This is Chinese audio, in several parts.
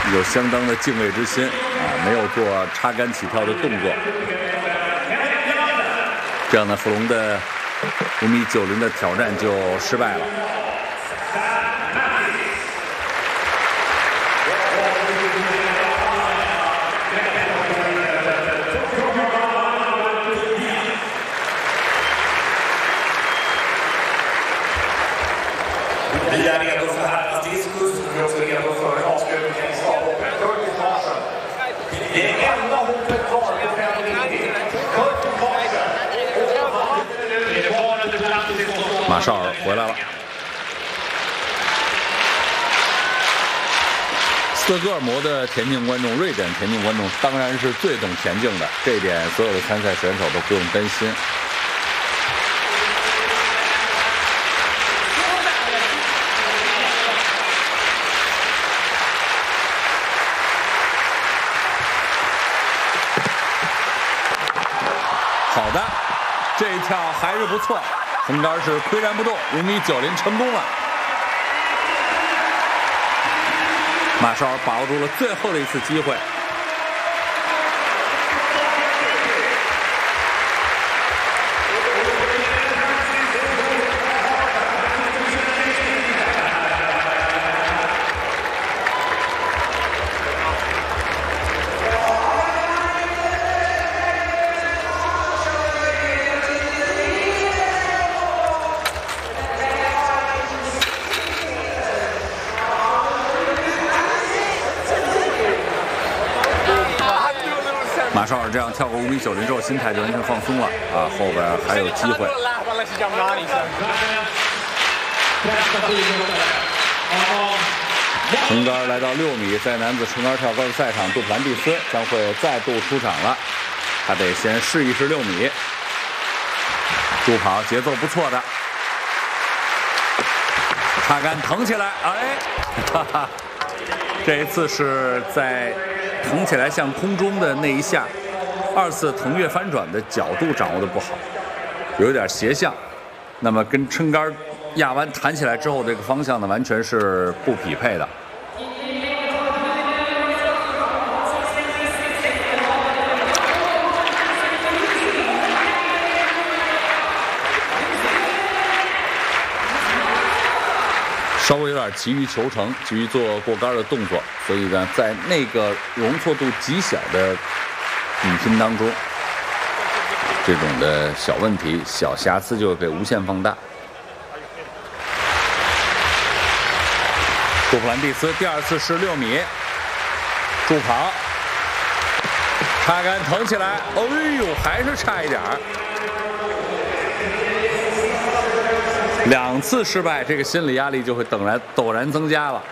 有相当的敬畏之心啊，没有做插杆起跳的动作。这样呢，弗龙的5.90米的挑战就失败了。马绍尔回来了，斯德哥尔摩的田径观众、瑞典田径观众当然是最懂田径的，这一点所有的参赛选手都不用担心。好的，这一跳还是不错。横杆是岿然不动，5.90米成功了。马绍尔把握住了最后的一次机会。马绍尔这样跳过5.90米之后，心态就完全放松了啊！后边还有机会。横杆来到6米，在男子撑杆跳高的赛场，杜普兰蒂斯将会再度出场了。他得先试一试6米。助跑节奏不错的，插杆腾起来，哎，哈哈，这一次是在腾起来向空中的那一下，2次腾跃翻转的角度掌握的不好，有点斜向，那么跟撑杆压弯弹起来之后，这个方向呢完全是不匹配的。稍微有点急于求成，急于做过杆的动作，所以呢，在那个容错度极小的比拼当中，这种的小问题、小瑕疵就会被无限放大。杜普兰蒂斯第2次试6米，助跑，插杆腾起来，哎呦，还是差一点儿。2次失败，这个心理压力就会陡然增加了。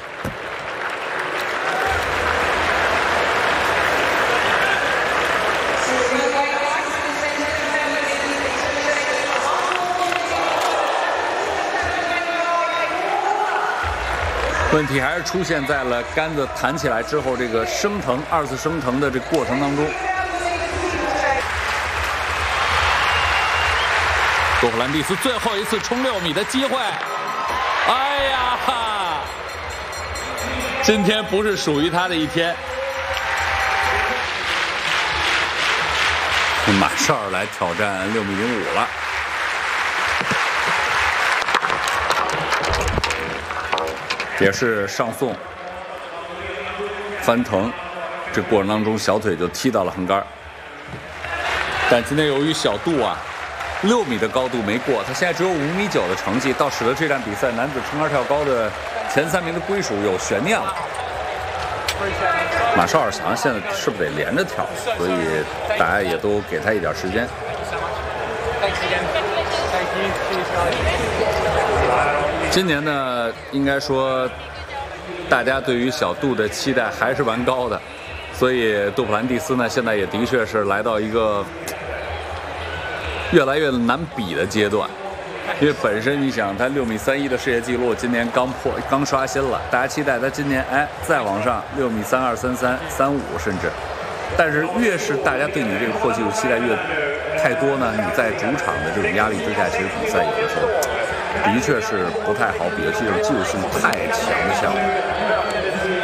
问题还是出现在了杆子弹起来之后，这个升腾2次升腾的这个过程当中。杜普兰蒂斯最后一次冲6米的机会，哎呀，今天不是属于他的一天。马绍尔来挑战6.05米了。也是上送翻腾，这过程当中小腿就踢到了横杆，但今天由于小杜啊6米的高度没过，他现在只有5.9米的成绩，倒使得这场比赛男子撑杆跳高的前3名的归属有悬念了。马绍尔好像现在是不是得连着跳，所以大家也都给他一点时间。今年呢，应该说大家对于小杜的期待还是蛮高的，所以杜普兰蒂斯呢，现在也的确是来到一个越来越难比的阶段，因为本身你想他6.31米的世界纪录今年刚刷新了，大家期待他今年再往上6.32米、33、35甚至，但是越是大家对你这个破纪录期待越太多呢，你在主场的这种压力之下，其实比赛有的时候的确是不太好比，尤其是技术性太强的项目。